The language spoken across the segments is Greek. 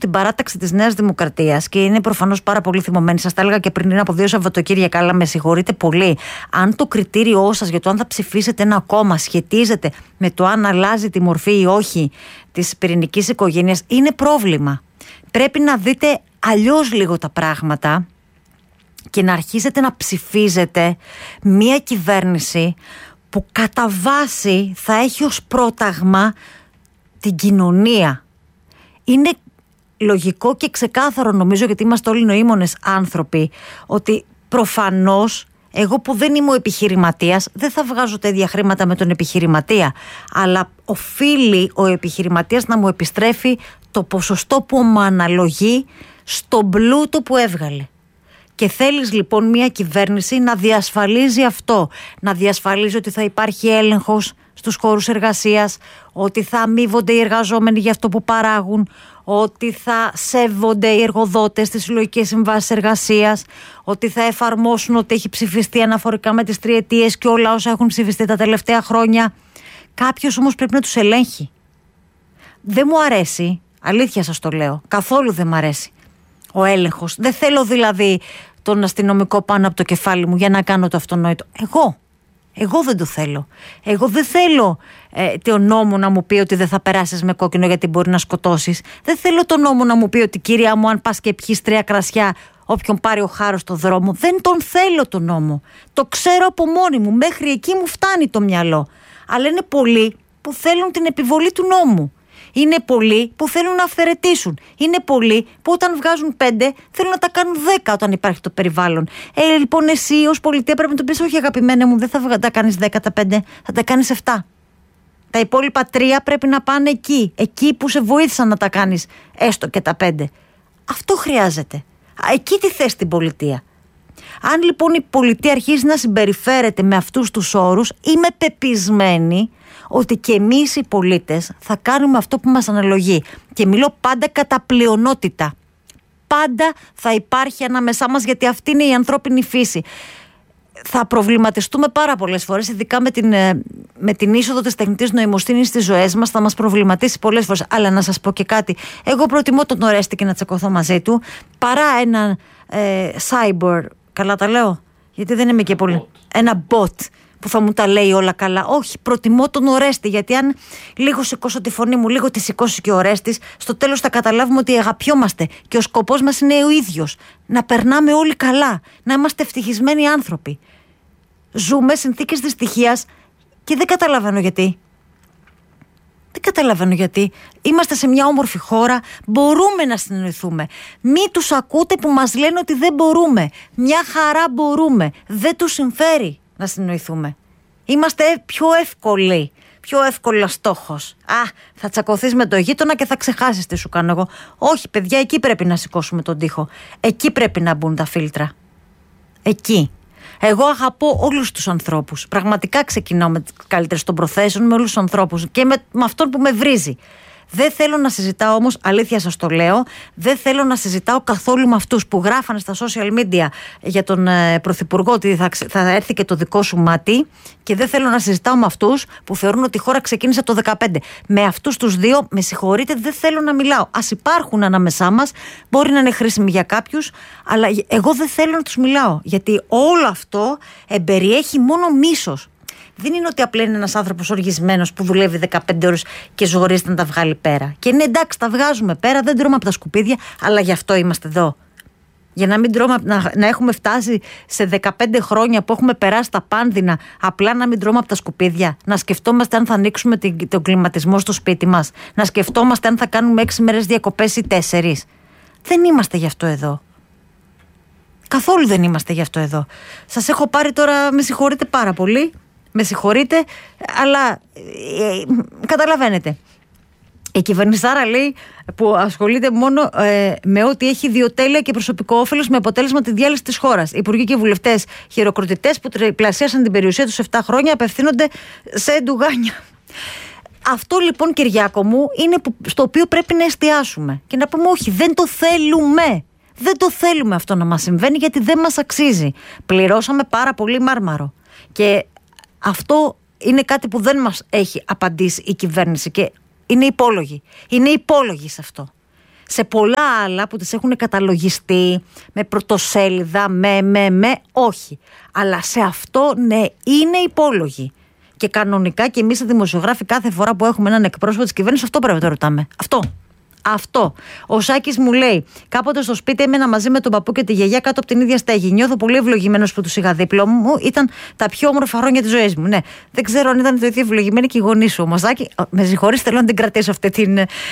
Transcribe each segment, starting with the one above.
στην παράταξη της Νέας Δημοκρατίας και είναι προφανώς πάρα πολύ θυμωμένοι. Σας τα έλεγα και πριν από 2 Σαββατοκύριακα, αλλά με συγχωρείτε πολύ. Αν το κριτήριό σας για το αν θα ψηφίσετε ένα κόμμα σχετίζεται με το αν αλλάζει τη μορφή ή όχι της πυρηνικής οικογένειας, είναι πρόβλημα. Πρέπει να δείτε αλλιώς λίγο τα πράγματα και να αρχίσετε να ψηφίζετε μία κυβέρνηση που κατά βάση θα έχει ως πρόταγμα την κοινωνία. Είναι λογικό και ξεκάθαρο, νομίζω, γιατί είμαστε όλοι νοήμονες άνθρωποι, ότι προφανώς εγώ που δεν είμαι ο επιχειρηματίας δεν θα βγάζω τα ίδια χρήματα με τον επιχειρηματία, αλλά οφείλει ο επιχειρηματίας να μου επιστρέφει το ποσοστό που μου αναλογεί στον πλούτο που έβγαλε. Και θέλεις λοιπόν μια κυβέρνηση να διασφαλίζει αυτό, να διασφαλίζει ότι θα υπάρχει έλεγχος στους χώρους εργασίας, ότι θα αμείβονται οι εργαζόμενοι για αυτό που παράγουν, ότι θα σέβονται οι εργοδότες στις συλλογικές συμβάσεις εργασίας, ότι θα εφαρμόσουν ότι έχει ψηφιστεί αναφορικά με τις τριετίες και όλα όσα έχουν ψηφιστεί τα τελευταία χρόνια. Κάποιος όμως πρέπει να τους ελέγχει. Δεν μου αρέσει, αλήθεια σας το λέω, καθόλου δεν μου αρέσει ο έλεγχος. Δεν θέλω δηλαδή τον αστυνομικό πάνω από το κεφάλι μου για να κάνω το αυτονόητο. Εγώ δεν το θέλω. Εγώ δεν θέλω το νόμο να μου πει ότι δεν θα περάσεις με κόκκινο γιατί μπορεί να σκοτώσεις. Δεν θέλω το νόμο να μου πει ότι κυρία μου, αν πας και πιείς 3 κρασιά, όποιον πάρει ο χάρος στο δρόμο. Δεν τον θέλω το νόμο. Το ξέρω από μόνη μου. Μέχρι εκεί μου φτάνει το μυαλό. Αλλά είναι πολλοί που θέλουν την επιβολή του νόμου. Είναι πολλοί που θέλουν να αυθαιρετήσουν. Είναι πολλοί που όταν βγάζουν 5 θέλουν να τα κάνουν 10 όταν υπάρχει το περιβάλλον. Λοιπόν, εσύ ως πολιτεία πρέπει να του πεις: όχι, αγαπημένα μου, δεν θα τα κάνεις 10 τα 5, θα τα κάνεις 7. Τα υπόλοιπα 3 πρέπει να πάνε εκεί. Εκεί που σε βοήθησαν να τα κάνεις έστω και τα 5. Αυτό χρειάζεται. Εκεί τη θες την πολιτεία. Αν λοιπόν η πολιτεία αρχίζει να συμπεριφέρεται με αυτούς τους όρους, είμαι πεπισμένη ότι και εμείς οι πολίτες θα κάνουμε αυτό που μας αναλογεί. Και μιλώ πάντα κατά πλειονότητα. Πάντα θα υπάρχει ανάμεσά μας, γιατί αυτή είναι η ανθρώπινη φύση. Θα προβληματιστούμε πάρα πολλές φορές, ειδικά με την είσοδο της τεχνητής νοημοσύνης στις ζωές μας, θα μας προβληματίσει πολλές φορές. Αλλά να σας πω και κάτι. Εγώ προτιμώ τον Ορέστη και να τσακωθώ μαζί του, παρά έναν cyber. Καλά τα λέω, γιατί δεν είμαι και πολύ. Ένα bot που θα μου τα λέει όλα καλά. Όχι, προτιμώ τον Ορέστη, γιατί αν λίγο σηκώσω τη φωνή μου, λίγο τη σηκώσει και ο Ορέστης, στο τέλος θα καταλάβουμε ότι αγαπιόμαστε και ο σκοπός μας είναι ο ίδιος. Να περνάμε όλοι καλά, να είμαστε ευτυχισμένοι άνθρωποι. Ζούμε συνθήκες δυστυχίας και δεν καταλαβαίνω γιατί. Δεν καταλαβαίνω γιατί. Είμαστε σε μια όμορφη χώρα, μπορούμε να συνεννοηθούμε. Μη τους ακούτε που μας λένε ότι δεν μπορούμε. Μια χαρά μπορούμε. Δεν τους συμφέρει να συνεννοηθούμε. Είμαστε πιο εύκολα στόχος. Θα τσακωθείς με το γείτονα και θα ξεχάσεις τι σου κάνω εγώ. Όχι, παιδιά, εκεί πρέπει να σηκώσουμε τον τοίχο. Εκεί πρέπει να μπουν τα φίλτρα. Εκεί. Εγώ αγαπώ όλους τους ανθρώπους. Πραγματικά ξεκινάω με τις καλύτερες των προθέσεων, με όλους τους ανθρώπους και με αυτόν που με βρίζει. Δεν θέλω να συζητάω όμως, αλήθεια σας το λέω, δεν θέλω να συζητάω καθόλου με αυτούς που γράφανε στα social media για τον Πρωθυπουργό ότι θα έρθει και το δικό σου μάτι, και δεν θέλω να συζητάω με αυτούς που θεωρούν ότι η χώρα ξεκίνησε το 2015. Με αυτούς τους δύο, με συγχωρείτε, δεν θέλω να μιλάω. Ας υπάρχουν ανάμεσά μας, μπορεί να είναι χρήσιμοι για κάποιους, αλλά εγώ δεν θέλω να τους μιλάω, γιατί όλο αυτό εμπεριέχει μόνο μίσος. Δεν είναι ότι απλά είναι ένας άνθρωπος οργισμένος που δουλεύει 15 ώρες και ζορίζεται να τα βγάλει πέρα. Και είναι εντάξει, τα βγάζουμε πέρα, δεν τρώμε από τα σκουπίδια, αλλά γι' αυτό είμαστε εδώ. Για να μην τρώμε, να έχουμε φτάσει σε 15 χρόνια που έχουμε περάσει τα πάνδυνα, απλά να μην τρώμε από τα σκουπίδια. Να σκεφτόμαστε αν θα ανοίξουμε τον κλιματισμό στο σπίτι μας. Να σκεφτόμαστε αν θα κάνουμε 6 μέρες διακοπές ή 4. Δεν είμαστε γι' αυτό εδώ. Καθόλου δεν είμαστε γι' αυτό εδώ. Σας έχω πάρει τώρα, με συγχωρείτε πάρα πολύ. Με συγχωρείτε, αλλά καταλαβαίνετε. Η κυβερνησάρα λέει που ασχολείται μόνο με ό,τι έχει ιδιοτέλεια και προσωπικό όφελος, με αποτέλεσμα τη διάλυση της χώρας. Οι υπουργοί και βουλευτές χειροκροτητές που τριπλασίασαν την περιουσία τους 7 χρόνια απευθύνονται σε ντουγάνια. Αυτό λοιπόν, Κυριάκο μου, είναι στο οποίο πρέπει να εστιάσουμε και να πούμε όχι, δεν το θέλουμε. Δεν το θέλουμε αυτό να μας συμβαίνει, γιατί δεν μας αξίζει. Πληρώσαμε πάρα πολύ μάρμαρο και αυτό είναι κάτι που δεν μας έχει απαντήσει η κυβέρνηση και είναι υπόλογη. Είναι υπόλογη σε αυτό. Σε πολλά άλλα που τις έχουν καταλογιστεί με πρωτοσέλιδα, όχι. Αλλά σε αυτό ναι, είναι υπόλογοι. Και κανονικά και εμείς οι δημοσιογράφοι κάθε φορά που έχουμε έναν εκπρόσωπο της κυβέρνησης αυτό πρέπει να το ρωτάμε. Αυτό. Ο Σάκης μου λέει: κάποτε στο σπίτι έμενα μαζί με τον παππού και τη γιαγιά κάτω από την ίδια στέγη. Νιώθω πολύ ευλογημένος που τους είχα δίπλα μου. Ήταν τα πιο όμορφα χρόνια της ζωής μου. Ναι, δεν ξέρω αν ήταν το ίδιο ευλογημένοι και οι γονείς σου. Όμως, Σάκη, με συγχωρείς, θέλω να την κρατήσω αυτή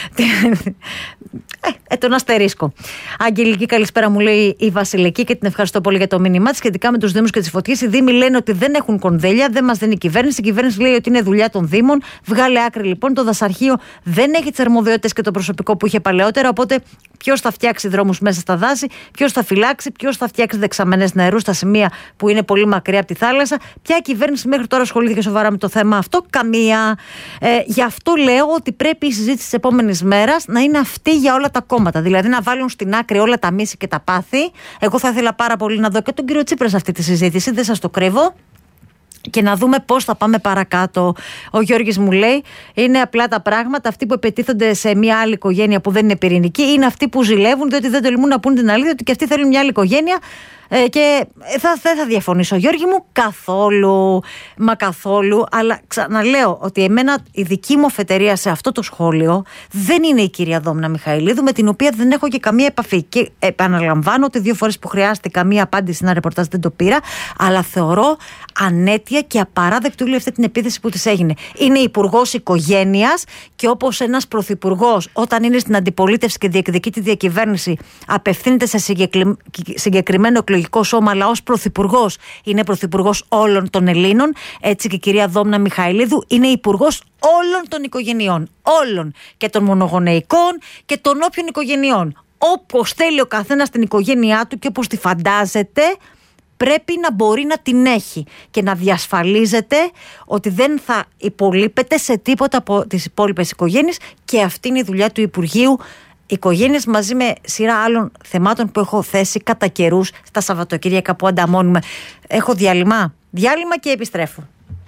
τον αστερίσκο. Αγγελική, καλησπέρα, μου λέει η Βασιλική και την ευχαριστώ πολύ για το μήνυμά της σχετικά με τους Δήμους και τις φωτιές. Οι Δήμοι λένε ότι δεν έχουν κονδύλια, δεν μας δίνει η κυβέρνηση. Η κυβέρνηση λέει ότι είναι δουλειά των Δήμων. Βγάλε άκρη λοιπόν. Το δασαρχείο δεν έχει τις αρμοδιότητες και το προσωπικό που είχε παλαιότερα. Οπότε, ποιος θα φτιάξει δρόμους μέσα στα δάση, ποιος θα φυλάξει, ποιος θα φτιάξει δεξαμενές νερού στα σημεία που είναι πολύ μακριά από τη θάλασσα. Ποια κυβέρνηση μέχρι τώρα ασχολήθηκε σοβαρά με το θέμα αυτό? Καμία. Γι' αυτό λέω ότι πρέπει η συζήτηση της επόμενης μέρας να είναι αυτή για όλα τα κόμματα. Δηλαδή να βάλουν στην άκρη όλα τα μίση και τα πάθη. Εγώ θα ήθελα πάρα πολύ να δω και τον κύριο Τσίπρα σε αυτή τη συζήτηση, δεν σας το κρύβω. Και να δούμε πώς θα πάμε παρακάτω. Ο Γιώργης μου λέει: είναι απλά τα πράγματα. Αυτοί που επιτίθονται σε μια άλλη οικογένεια που δεν είναι πυρηνική είναι αυτοί που ζηλεύουν, διότι δεν τολμούν να πούν την αλήθεια, ότι και αυτοί θέλουν μια άλλη οικογένεια. Και δεν θα διαφωνήσω, Γιώργη μου, καθόλου. Μα καθόλου. Αλλά ξαναλέω ότι εμένα η δική μου αφετηρία σε αυτό το σχόλιο δεν είναι η κυρία Δόμνα Μιχαηλίδου, με την οποία δεν έχω και καμία επαφή. Και επαναλαμβάνω ότι 2 φορές που χρειάστηκε καμία απάντηση σε ένα ρεπορτάζ δεν το πήρα. Αλλά θεωρώ ανέτεια και απαράδεκτη όλη αυτή την επίθεση που της έγινε. Είναι υπουργός οικογένειας και όπως ένας πρωθυπουργός, όταν είναι στην αντιπολίτευση και διεκδικεί τη διακυβέρνηση, απευθύνεται σε συγκεκριμένο εκλογικό σώμα, αλλά ως πρωθυπουργός είναι πρωθυπουργός όλων των Ελλήνων. Έτσι και η κυρία Δόμνα Μιχαηλίδου είναι υπουργός όλων των οικογενειών. Όλων. Και των μονογονεϊκών και των όποιων οικογενειών. Όπως θέλει ο καθένας την οικογένειά του και όπως τη φαντάζεται, πρέπει να μπορεί να την έχει και να διασφαλίζεται ότι δεν θα υπολείπεται σε τίποτα από τις υπόλοιπες οικογένειες, και αυτή είναι η δουλειά του Υπουργείου Οικογένειας, μαζί με σειρά άλλων θεμάτων που έχω θέσει κατά καιρούς στα Σαββατοκύριακα που ανταμώνουμε. Έχω διάλειμμα και επιστρέφω.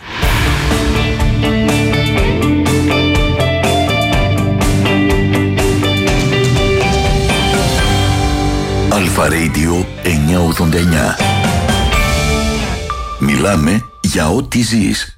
Αλφα Radio 989. Μιλάμε για ό,τι ζεις.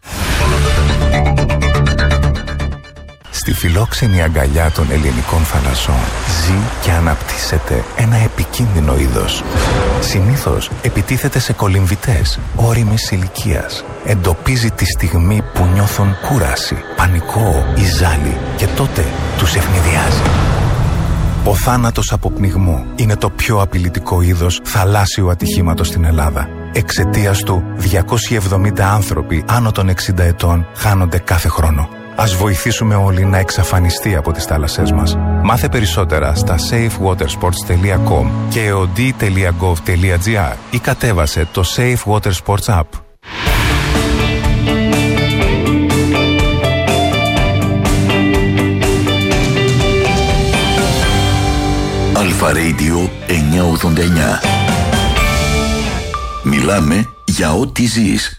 Στη φιλόξενη αγκαλιά των ελληνικών θαλασσών ζει και αναπτύσσεται ένα επικίνδυνο είδος. Συνήθως επιτίθεται σε κολυμβητές ώριμης ηλικίας. Εντοπίζει τη στιγμή που νιώθουν κούραση, πανικό ή ζάλι και τότε τους ευνηδιάζει. Ο θάνατος από πνιγμό είναι το πιο απειλητικό είδος θαλάσσιου ατυχήματος στην Ελλάδα. Εξαιτίας του 270 άνθρωποι άνω των 60 ετών χάνονται κάθε χρόνο. Ας βοηθήσουμε όλοι να εξαφανιστεί από τις θάλασσές μας. Μάθε περισσότερα στα safewatersports.com και eod.gov.gr ή κατέβασε το Safe Water Sports App. Αλφα Radio 989. Μιλάμε για ό,τι ζεις.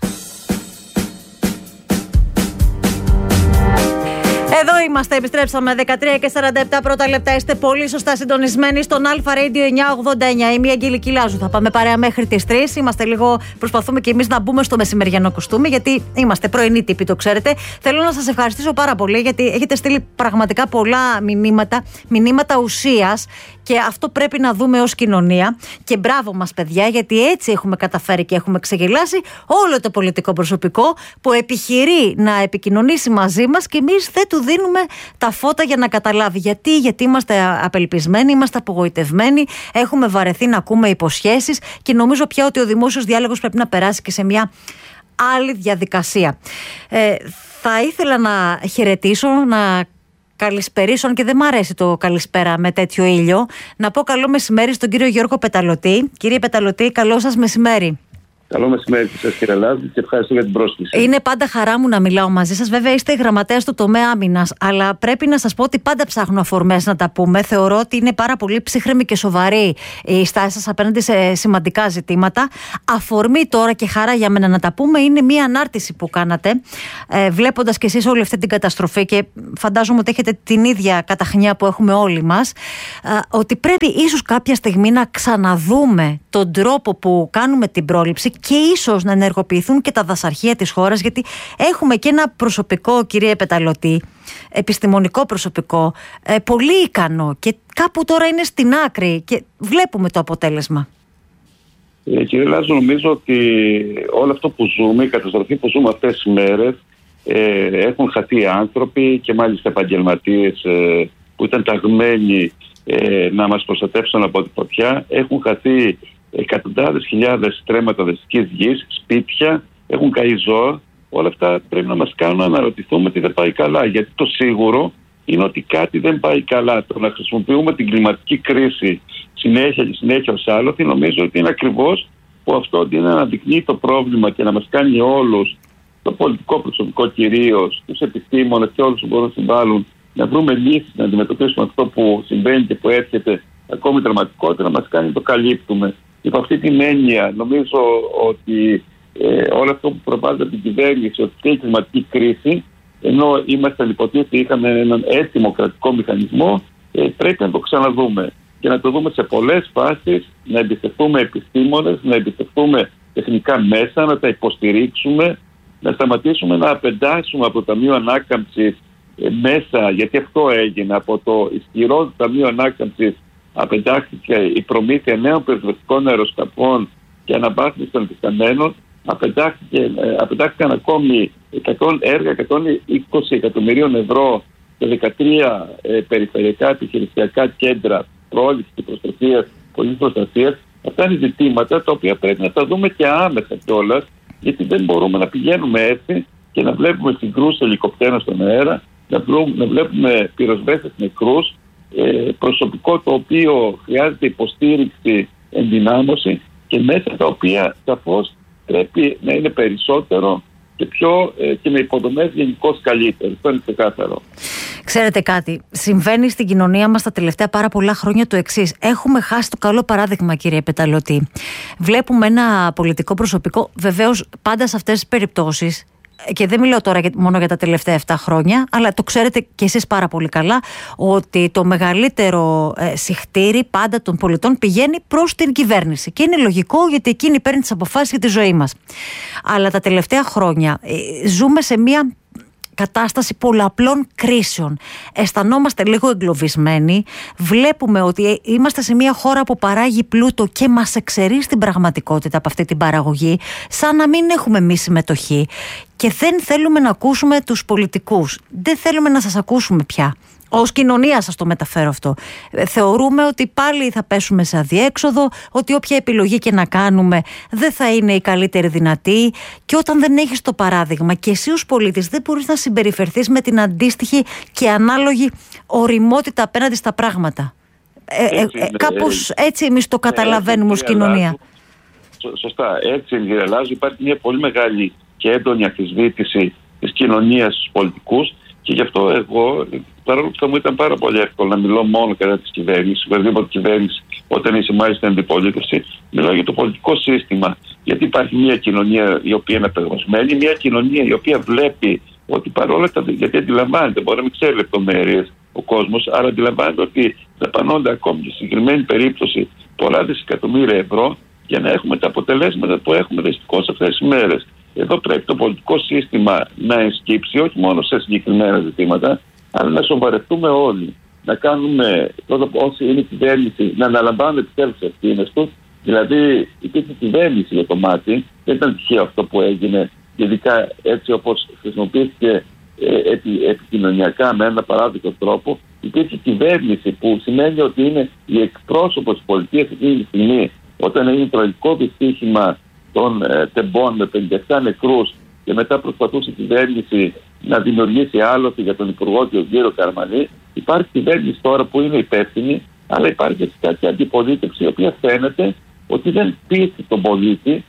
Εδώ είμαστε, επιστρέψαμε 13 και 47 πρώτα λεπτά. Είστε πολύ σωστά συντονισμένοι στον Αλφα Radio 989. Είμαι η Αγγελική Λάζου. Θα πάμε παρέα μέχρι τις 3. Προσπαθούμε και εμείς να μπούμε στο μεσημεριανό κοστούμι, γιατί είμαστε πρωινοί τύποι, το ξέρετε. Θέλω να σας ευχαριστήσω πάρα πολύ, γιατί έχετε στείλει πραγματικά πολλά μηνύματα ουσίας. Και αυτό πρέπει να δούμε ως κοινωνία. Και μπράβο μας, παιδιά, γιατί έτσι έχουμε καταφέρει και έχουμε ξεγελάσει όλο το πολιτικό προσωπικό που επιχειρεί να επικοινωνήσει μαζί μας και εμείς δεν του δίνουμε τα φώτα για να καταλάβει. Γιατί είμαστε απελπισμένοι, είμαστε απογοητευμένοι, έχουμε βαρεθεί να ακούμε υποσχέσεις και νομίζω πια ότι ο δημόσιος διάλογος πρέπει να περάσει και σε μια άλλη διαδικασία. Θα ήθελα να χαιρετήσω, να καλησπερίσω, αν και δεν μ' αρέσει το καλησπέρα με τέτοιο ήλιο, να πω καλό μεσημέρι στον κύριο Γιώργο Πεταλωτή. Κύριε Πεταλωτή, καλό σας μεσημέρι. Καλό μεσημέρι σας, κύριε Λάζη, και ευχαριστώ για την πρόσκληση. Είναι πάντα χαρά μου να μιλάω μαζί σας. Βέβαια, είστε γραμματέας του τομέα άμυνας, αλλά πρέπει να σας πω ότι πάντα ψάχνω αφορμές να τα πούμε. Θεωρώ ότι είναι πάρα πολύ ψύχρεμη και σοβαρή η στάση σας απέναντι σε σημαντικά ζητήματα. Αφορμή τώρα και χαρά για μένα να τα πούμε είναι μία ανάρτηση που κάνατε, βλέποντας κι εσείς όλη αυτή την καταστροφή, και φαντάζομαι ότι έχετε την ίδια καταχνιά που έχουμε όλοι μας, ότι πρέπει ίσως κάποια στιγμή να ξαναδούμε τον τρόπο που κάνουμε την πρόληψη και ίσως να ενεργοποιηθούν και τα δασαρχεία της χώρας, γιατί έχουμε και ένα προσωπικό, κύριε Πεταλωτή, επιστημονικό προσωπικό, πολύ ικανό, και κάπου τώρα είναι στην άκρη και βλέπουμε το αποτέλεσμα. Κύριε Λάζο, νομίζω ότι όλο αυτό που ζούμε, η καταστροφή που ζούμε αυτές τις μέρες, έχουν χαθεί άνθρωποι, και μάλιστα επαγγελματίες που ήταν ταγμένοι να μας προστατεύσουν από τη φωτιά. Έχουν χαθεί εκατοντάδες χιλιάδες στρέμματα δασικής γης, σπίτια, έχουν καεί ζώα. Όλα αυτά πρέπει να μας κάνουν να αναρωτηθούμε τι δεν πάει καλά. Γιατί το σίγουρο είναι ότι κάτι δεν πάει καλά. Το να χρησιμοποιούμε την κλιματική κρίση συνέχεια ως άλοθη, νομίζω ότι είναι ακριβώς που αυτό ότι είναι να αναδεικνύει το πρόβλημα και να μας κάνει όλους, το πολιτικό προσωπικό κυρίως, τους επιστήμονες και όλους που μπορούν να συμβάλλουν, να βρούμε λύσεις, να αντιμετωπίσουμε αυτό που συμβαίνει και που έρχεται ακόμη δραματικότερα, να μας κάνει να το καλύπτουμε. Υπό αυτή την έννοια, νομίζω ότι όλο αυτό που προβάλλεται από την κυβέρνηση, ότι η κλιματική κρίση, ενώ ήμασταν υποτίθεται, είχαμε έναν έτοιμο κρατικό μηχανισμό, πρέπει να το ξαναδούμε και να το δούμε σε πολλές φάσεις, να εμπιστευτούμε επιστήμονες, να εμπιστευτούμε τεχνικά μέσα, να τα υποστηρίξουμε, να σταματήσουμε να απεντάσουμε από το Ταμείο Ανάκαμψης μέσα, γιατί αυτό έγινε. Από το ισχυρό Ταμείο Ανάκαμψης απεντάχθηκε η προμήθεια νέων πυροσβεστικών αεροσκαφών και αναβάθμιση των υφισταμένων. Απεντάχθηκαν ακόμη έργα 120 εκατομμυρίων ευρώ σε 13 περιφερειακά επιχειρησιακά κέντρα πρόληψης και προστασίας, πολιτικής προστασίας. Αυτά είναι ζητήματα τα οποία πρέπει να τα δούμε και άμεσα κιόλας, γιατί δεν μπορούμε να πηγαίνουμε έτσι και να βλέπουμε συγκρούσεις ελικοπτέρων στον αέρα, να βλέπουμε πυροσβέστες νεκρούς, προσωπικό το οποίο χρειάζεται υποστήριξη, ενδυνάμωση, και μέσα τα οποία σαφώς πρέπει να είναι περισσότερο και πιο και με υποδομές γενικώς καλύτερες. Αυτό είναι ξεκάθαρο. Ξέρετε κάτι, συμβαίνει στην κοινωνία μας τα τελευταία πάρα πολλά χρόνια το εξής. Έχουμε χάσει το καλό παράδειγμα, κύριε Πεταλωτή. Βλέπουμε ένα πολιτικό προσωπικό, βεβαίως πάντα σε αυτές τις περιπτώσεις, και δεν μιλάω τώρα μόνο για τα τελευταία 7 χρόνια, αλλά το ξέρετε κι εσείς πάρα πολύ καλά, ότι το μεγαλύτερο συχτήρι πάντα των πολιτών πηγαίνει προς την κυβέρνηση. Και είναι λογικό, γιατί εκείνη παίρνει τις αποφάσεις για τη ζωή μας. Αλλά τα τελευταία χρόνια ζούμε σε μια κατάσταση πολλαπλών κρίσεων. Αισθανόμαστε λίγο εγκλωβισμένοι. Βλέπουμε ότι είμαστε σε μια χώρα που παράγει πλούτο και μας εξαιρεί στην πραγματικότητα από αυτή την παραγωγή, σαν να μην έχουμε εμείς συμμετοχή. Και δεν θέλουμε να ακούσουμε τους πολιτικούς. Δεν θέλουμε να σας ακούσουμε πια. Ως κοινωνία σας το μεταφέρω αυτό. Θεωρούμε ότι πάλι θα πέσουμε σε αδιέξοδο, ότι όποια επιλογή και να κάνουμε δεν θα είναι η καλύτερη δυνατή, και όταν δεν έχεις το παράδειγμα και εσύ ως πολίτης δεν μπορείς να συμπεριφερθείς με την αντίστοιχη και ανάλογη ωριμότητα απέναντι στα πράγματα. Κάπως έτσι εμείς το καταλαβαίνουμε ως κοινωνία. Σωστά, έτσι είναι, κύριε Λάζου. Υπάρχει μια πολύ μεγάλη και έντονη αμφισβήτηση της κοινωνίας στους πολιτικούς, και γι' αυτό εγώ, παρόλο που θα μου ήταν πάρα πολύ εύκολο να μιλώ μόνο κατά της κυβέρνησης, οποιαδήποτε κυβέρνηση, όταν είσαι μάλιστα αντιπολίτευση, μιλάω για το πολιτικό σύστημα. Γιατί υπάρχει μια κοινωνία η οποία είναι απεγνωσμένη, μια κοινωνία η οποία βλέπει ότι παρόλα τα. Γιατί αντιλαμβάνεται, μπορεί να μην ξέρει λεπτομέρειες ο κόσμος, αλλά αντιλαμβάνεται ότι δαπανώνται ακόμη στη συγκεκριμένη περίπτωση πολλά δισεκατομμύρια ευρώ για να έχουμε τα αποτελέσματα που έχουμε δυστυχώς αυτές τις μέρες. Εδώ πρέπει το πολιτικό σύστημα να ενσκύψει, όχι μόνο σε συγκεκριμένα ζητήματα, αλλά να σοβαρευτούμε όλοι. Να κάνουμε, όσοι είναι κυβέρνηση, να αναλαμβάνουν επιτέλους τις ευθύνες τους. Δηλαδή, υπήρχε κυβέρνηση για το μάτι, δεν ήταν τυχαίο αυτό που έγινε, ειδικά έτσι όπως χρησιμοποιήθηκε επικοινωνιακά με ένα παράδειγμα τρόπο. Υπήρχε κυβέρνηση, που σημαίνει ότι είναι η εκπρόσωπος της πολιτείας εκείνη τη στιγμή, όταν έγινε τραγικό δυστύχημα των τεμπών με 57 νεκρούς, και μετά προσπαθούσε η κυβέρνηση να δημιουργήσει άλοθη για τον Υπουργό τον κύριο Καραμανλή. Υπάρχει κυβέρνηση τώρα που είναι υπεύθυνη, αλλά υπάρχει και κάποια αντιπολίτευση, η οποία φαίνεται ότι δεν πείθει τον πολίτη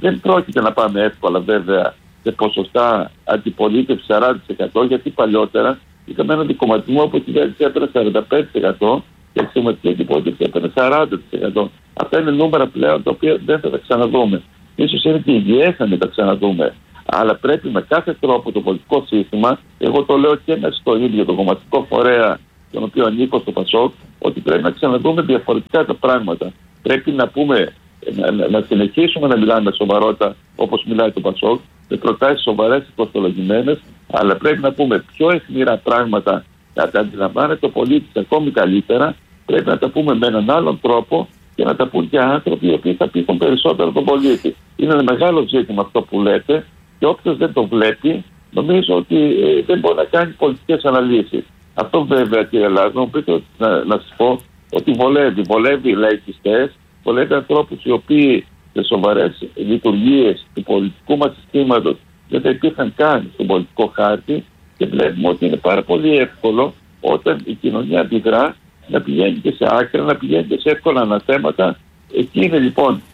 Δεν πρόκειται να πάμε εύκολα βέβαια σε ποσοστά αντιπολίτευση 40%, γιατί παλιότερα είχαμε ένα δικομματισμό που η κυβέρνηση έπαιρνε 45% και η αξιωματική αντιπολίτευση έπαιρνε 40%. Αυτά είναι νούμερα πλέον τα οποία δεν θα τα ξαναδούμε. Ίσως είναι και υγιές να μην τα ξαναδούμε. Αλλά πρέπει με κάθε τρόπο το πολιτικό σύστημα, εγώ το λέω και μέσα στο ίδιο το κομματικό φορέα, τον οποίο ανήκω στο ΠΑΣΟΚ, ότι πρέπει να ξαναδούμε διαφορετικά τα πράγματα. Πρέπει να πούμε, να συνεχίσουμε να μιλάμε με σοβαρότητα όπως μιλάει το ΠΑΣΟΚ, με προτάσεις σοβαρές υποστολογημένες, αλλά πρέπει να πούμε πιο αιχμηρά πράγματα, να τα αντιλαμβάνεται ο πολίτης ακόμη καλύτερα. Πρέπει να τα πούμε με έναν άλλον τρόπο και να τα πούν και άνθρωποι οι οποίοι θα πείθουν περισσότερο τον πολίτη. Είναι ένα μεγάλο ζήτημα αυτό που λέτε και όποιος δεν το βλέπει, νομίζω ότι δεν μπορεί να κάνει πολιτικές αναλύσεις. Αυτό βέβαια, κύριε Λάζο, μου πείτε να σας πω ότι βολεύει λαϊκιστές, βολεύει ανθρώπους οι οποίοι σε σοβαρές λειτουργίες του πολιτικού μας συστήματος δεν θα υπήρχαν καν στον πολιτικό χάρτη και βλέπουμε ότι είναι πάρα πολύ εύκολο όταν η κοινωνία αντιδρά να πηγαίνει και σε άκρα, να πηγαίνει και σε εύκολα αναθέματα. Εκεί είναι λοιπόν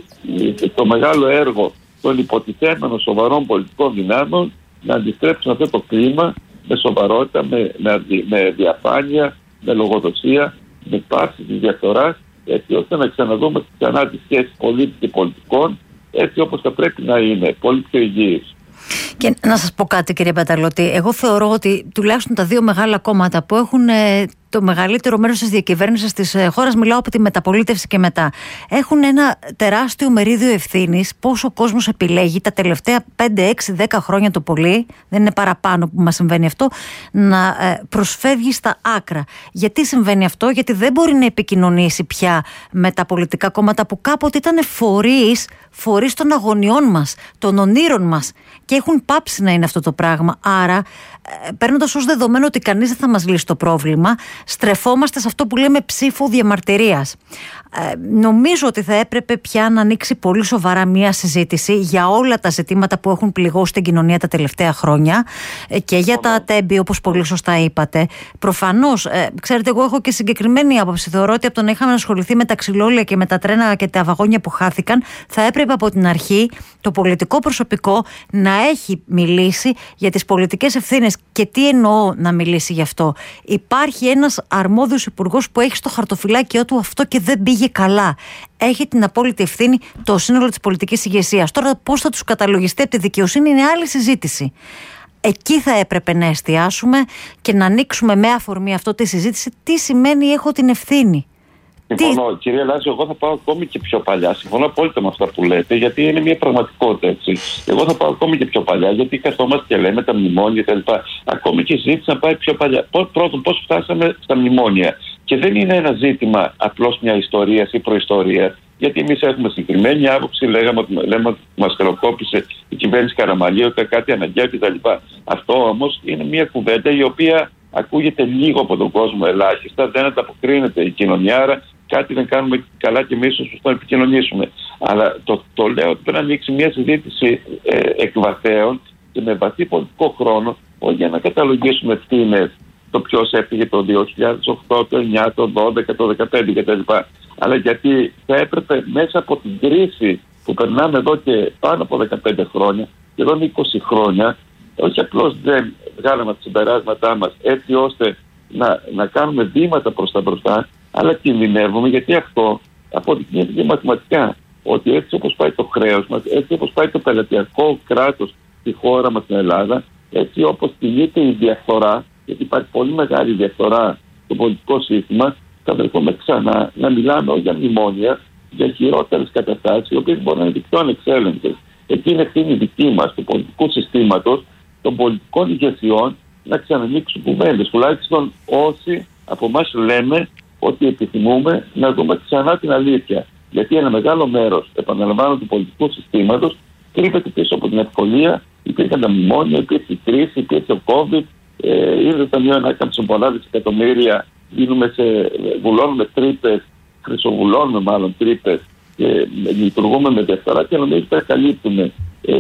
το μεγάλο έργο των υποτιθέμενων σοβαρών πολιτικών δυνάμεων να αντιστρέψουν αυτό το κλίμα με σοβαρότητα, με διαφάνεια, με λογοδοσία, με πάυση της διαφθοράς, έτσι ώστε να ξαναδούμε ξανά τις σχέσεις πολίτη και πολιτικών, έτσι όπως θα πρέπει να είναι, πολύ πιο υγιείς. Και να σας πω κάτι, κύριε Πεταλώτη, εγώ θεωρώ ότι τουλάχιστον τα δύο μεγάλα κόμματα που έχουν το μεγαλύτερο μέρος της διακυβέρνησης της χώρας, μιλάω από τη μεταπολίτευση και μετά, έχουν ένα τεράστιο μερίδιο ευθύνης πώς ο κόσμος επιλέγει τα τελευταία 5, 6, 10 χρόνια το πολύ, δεν είναι παραπάνω που μας συμβαίνει αυτό, να προσφεύγει στα άκρα. Γιατί συμβαίνει αυτό? Γιατί δεν μπορεί να επικοινωνήσει πια με τα πολιτικά κόμματα που κάποτε ήταν φορείς των αγωνιών μας, των ονείρων μας, και έχουν πάψει να είναι αυτό το πράγμα. Άρα, παίρνοντας ως δεδομένο ότι κανείς δεν θα μας λύσει το πρόβλημα, στρεφόμαστε σε αυτό που λέμε ψήφο διαμαρτυρίας. Νομίζω ότι θα έπρεπε πια να ανοίξει πολύ σοβαρά μια συζήτηση για όλα τα ζητήματα που έχουν πληγώσει την κοινωνία τα τελευταία χρόνια και για τα ατέμπη, όπως πολύ σωστά είπατε. Προφανώς, ξέρετε, εγώ έχω και συγκεκριμένη άποψη. Θεωρώ ότι από το να είχαμε ασχοληθεί με τα ξυλόλια και με τα τρένα και τα βαγόνια που χάθηκαν, θα έπρεπε από την αρχή το πολιτικό προσωπικό να έχει μιλήσει για τις πολιτικές ευθύνες. Και τι εννοώ να μιλήσει γι' αυτό? Υπάρχει ένας αρμόδιος υπουργός που έχει στο χαρτοφυλάκιό του αυτό και δεν πήγε καλά. Έχει την απόλυτη ευθύνη το σύνολο της πολιτικής ηγεσίας. Τώρα, πώς θα τους καταλογιστεί από τη δικαιοσύνη είναι άλλη συζήτηση. Εκεί θα έπρεπε να εστιάσουμε και να ανοίξουμε με αφορμή αυτό τη συζήτηση τι σημαίνει έχω την ευθύνη. Συμφωνώ, κυρία Λάζο, εγώ θα πάω ακόμη και πιο παλιά. Συμφωνώ απόλυτα με αυτά που λέτε, γιατί είναι μια πραγματικότητα, έτσι. Εγώ θα πάω ακόμη και πιο παλιά, γιατί καθόμαστε και λέμε τα μνημόνια κτλ. Ακόμη και η συζήτηση να πάει πιο παλιά. Πρώτον, πώς φτάσαμε στα μνημόνια. Και δεν είναι ένα ζήτημα απλώς μια ιστορία ή προϊστορία. Γιατί εμείς έχουμε συγκεκριμένη άποψη, λέμε ότι μας χρεοκόπησε η κυβέρνηση Καραμανλή, ότι κάτι αναγκαίο κτλ. Αυτό όμως είναι μια κουβέντα η οποία ακούγεται λίγο από τον κόσμο, ελάχιστα, δεν ανταποκρίνεται η κοινωνία, άρα κάτι δεν κάνουμε καλά και εμείς ώστε να επικοινωνήσουμε. Αλλά το λέω ότι πρέπει να ανοίξει μια συζήτηση εκ βαθέων και με βαθύ πολιτικό χρόνο, όχι για να καταλογίσουμε ευθύνες, το ποιος έφυγε το 2008, το 2009, το 2012, το 2015 κτλ. Αλλά γιατί θα έπρεπε μέσα από την κρίση που περνάμε εδώ και πάνω από 15 χρόνια, σχεδόν 20 χρόνια, όχι απλώς δεν βγάλαμε τα συμπεράσματά μας έτσι ώστε να κάνουμε βήματα προς τα μπροστά, αλλά κινδυνεύουμε, γιατί αυτό αποδεικνύεται και μαθηματικά, ότι έτσι όπως πάει το χρέος μας, έτσι όπως πάει το πελατειακό κράτος στη χώρα μας στην Ελλάδα, έτσι όπως κινείται η διαφθορά, γιατί υπάρχει πολύ μεγάλη διαφθορά στο πολιτικό σύστημα, θα βρεθούμε ξανά να μιλάμε όχι για μνημόνια, για χειρότερες καταστάσεις, οι οποίες μπορεί να είναι πιο ανεξέλεγκτες. Εκεί είναι ευθύνη δική μας, του πολιτικού συστήματος, των πολιτικών ηγεσιών, να ξανανοίξουν κουβέντες. Τουλάχιστον όσοι από εμάς λέμε ότι επιθυμούμε να δούμε ξανά την αλήθεια. Γιατί ένα μεγάλο μέρος, επαναλαμβάνω, του πολιτικού συστήματος κρύβεται πίσω από την ευκολία. Υπήρχαν τα μνημόνια, υπήρχε η κρίση, υπήρχε ο COVID, ήρθε το Ταμείο Ανάκαμψης πολλά δισεκατομμύρια, βουλώνουμε τρύπες, χρυσοβουλώνουμε μάλλον τρύπες και λειτουργούμε με διαφθορά και νομίζω ότι θα καλύπτουμε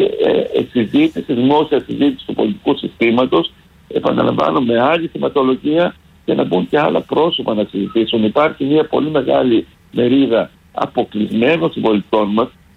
δημόσια συζήτηση του πολιτικού συστήματος, επαναλαμβάνω, με άλλη θεματολογία και να μπουν και άλλα πρόσωπα να συζητήσουν. Υπάρχει μια πολύ μεγάλη μερίδα αποκλεισμένων συμπολιτών μας,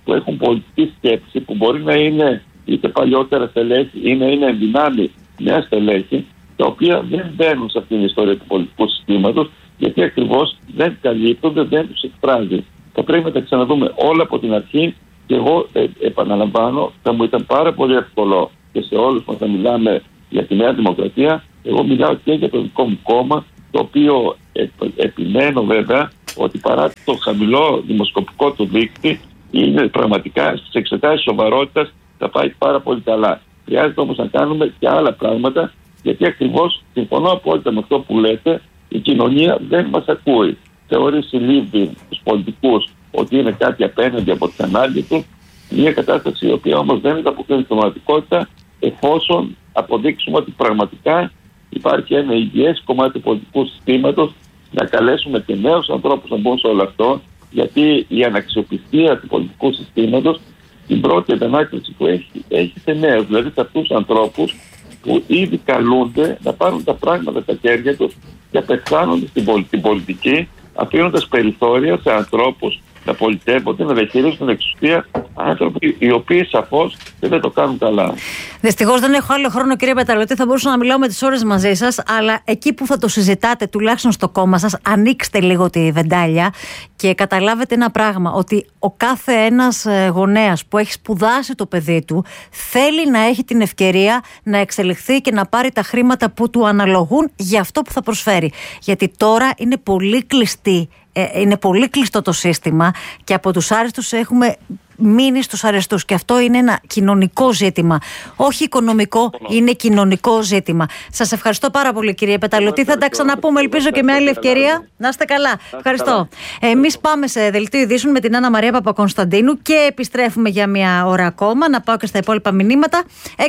που έχουν πολιτική σκέψη, που μπορεί να είναι είτε παλιότερα στελέχη ή να είναι ενδυνάμει νέα στελέχη, τα οποία δεν μπαίνουν σε αυτήν την ιστορία του πολιτικού συστήματος, γιατί ακριβώς δεν καλύπτονται, δεν τους εκφράζει. Θα πρέπει να τα ξαναδούμε όλα από την αρχή και εγώ επαναλαμβάνω, θα μου ήταν πάρα πολύ εύκολο και σε όλους μας να μιλάμε για τη Νέα Δημοκρατία. Εγώ μιλάω και για το δικό μου κόμμα, το οποίο επιμένω βέβαια ότι παρά το χαμηλό δημοσκοπικό του δείκτη, είναι πραγματικά στις εξετάσεις σοβαρότητας θα πάει πάρα πολύ καλά. Χρειάζεται όμως να κάνουμε και άλλα πράγματα, γιατί ακριβώς συμφωνώ απόλυτα με αυτό που λέτε, η κοινωνία δεν μας ακούει. Θεωρεί συλλήβδη τους πολιτικούς ότι είναι κάτι απέναντι από τις ανάγκες τους, μια κατάσταση η οποία όμως δεν ανταποκρίνεται στην πραγματικότητα, εφόσον αποδείξουμε ότι πραγματικά υπάρχει ένα υγιές κομμάτι του πολιτικού συστήματος, να καλέσουμε και νέους ανθρώπους να μπουν σε όλο αυτό, γιατί η αναξιοπιστία του πολιτικού συστήματος την πρώτη επανάκριση που έχει σε νέους, δηλαδή σε αυτούς τους ανθρώπους που ήδη καλούνται να πάρουν τα πράγματα στα χέρια τους και απεχθάνονται στην πολιτική, αφήνοντας περιθώρια σε ανθρώπους να πολιτεύονται, να διαχειρίζουν την εξουσία, άνθρωποι οι οποίοι σαφώς δεν το κάνουν καλά. Δυστυχώς δεν έχω άλλο χρόνο, κύριε Πεταλωτή. Θα μπορούσα να μιλάω με τις ώρες μαζί σας, αλλά εκεί που θα το συζητάτε, τουλάχιστον στο κόμμα σας, ανοίξτε λίγο τη βεντάλια και καταλάβετε ένα πράγμα, ότι ο κάθε ένας γονέας που έχει σπουδάσει το παιδί του θέλει να έχει την ευκαιρία να εξελιχθεί και να πάρει τα χρήματα που του αναλογούν για αυτό που θα προσφέρει. Γιατί τώρα είναι πολύ κλειστή. Είναι πολύ κλειστό το σύστημα και από τους άριστους έχουμε μείνει στους αρεστούς, και αυτό είναι ένα κοινωνικό ζήτημα, όχι οικονομικό, είναι κοινωνικό ζήτημα. Σας ευχαριστώ πάρα πολύ, κύριε Πεταλωτή. Θα τα ξαναπούμε, ελπίζω, και με άλλη ευκαιρία. Να είστε καλά. Ευχαριστώ. Εμείς πάμε σε δελτίο ειδήσεων με την Άννα Μαρία Παπακωνσταντίνου και επιστρέφουμε για μια ώρα ακόμα. Να πάω και στα υπόλοιπα μηνύματα.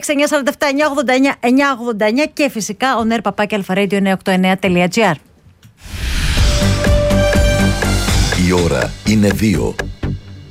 6947-989-989 και φυσικά onair@alpharadio989.gr. Η ώρα είναι 2.